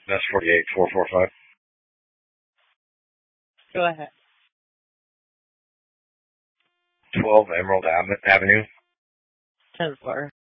That's 48445. Go ahead. 12 Emerald Avenue. 10-4.